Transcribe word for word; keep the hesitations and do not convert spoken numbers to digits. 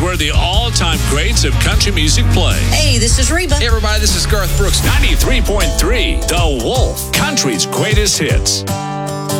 where the all-time greats of country music play. Hey, this is Reba. Hey, everybody, this is Garth Brooks. ninety-three point three, The Wolf, country's greatest hits.